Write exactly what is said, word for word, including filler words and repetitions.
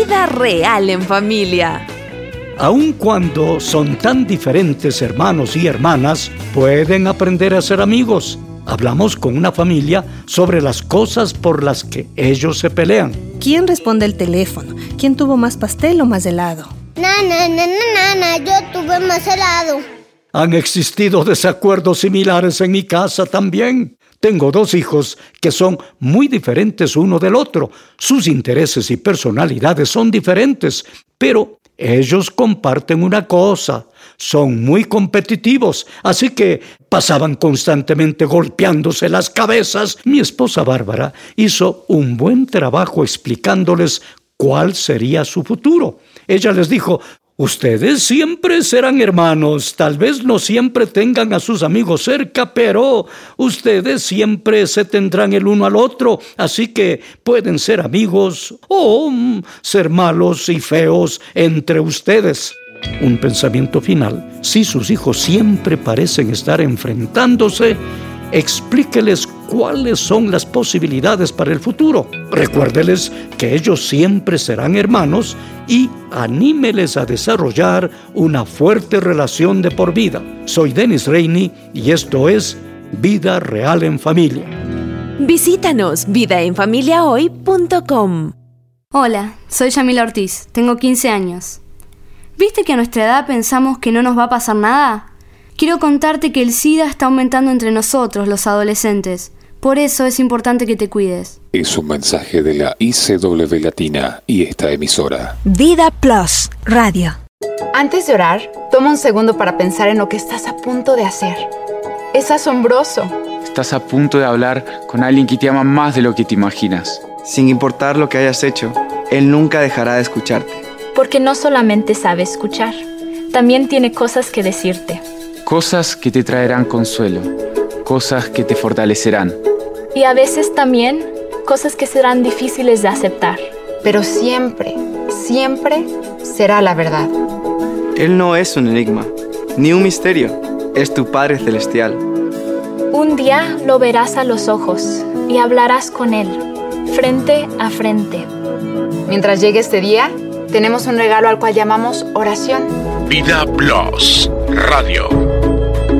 Vida real en familia. Aun cuando son tan diferentes hermanos y hermanas, pueden aprender a ser amigos. Hablamos con una familia sobre las cosas por las que ellos se pelean. ¿Quién responde el teléfono? ¿Quién tuvo más pastel o más helado? Nana, nana, nana, yo tuve más helado. Han existido desacuerdos similares en mi casa también. Tengo dos hijos que son muy diferentes uno del otro. Sus intereses y personalidades son diferentes, pero ellos comparten una cosa: son muy competitivos, así que pasaban constantemente golpeándose las cabezas. Mi esposa Bárbara hizo un buen trabajo explicándoles cuál sería su futuro. Ella les dijo: ustedes siempre serán hermanos, tal vez no siempre tengan a sus amigos cerca, pero ustedes siempre se tendrán el uno al otro, así que pueden ser amigos o mm, ser malos y feos entre ustedes. Un pensamiento final: si sus hijos siempre parecen estar enfrentándose, explíqueles cuáles son las posibilidades para el futuro. Recuérdeles que ellos siempre serán hermanos y anímeles a desarrollar una fuerte relación de por vida. Soy Dennis Rainey y esto es Vida Real en Familia. Visítanos vida en familia hoy punto com. Hola, soy Yamila Ortiz, tengo quince años. ¿Viste que a nuestra edad pensamos que no nos va a pasar nada? Quiero contarte que el SIDA está aumentando entre nosotros, los adolescentes. Por eso es importante que te cuides. Es un mensaje de la I C W Latina y esta emisora. Vida Plus Radio. Antes de orar, toma un segundo para pensar en lo que estás a punto de hacer. Es asombroso. Estás a punto de hablar con alguien que te ama más de lo que te imaginas. Sin importar lo que hayas hecho, Él nunca dejará de escucharte. Porque no solamente sabe escuchar, también tiene cosas que decirte. Cosas que te traerán consuelo, cosas que te fortalecerán. Y a veces también cosas que serán difíciles de aceptar. Pero siempre, siempre será la verdad. Él no es un enigma, ni un misterio. Es tu Padre Celestial. Un día lo verás a los ojos y hablarás con Él, frente a frente. Mientras llegue este día, tenemos un regalo al cual llamamos oración. Vida Plus Radio.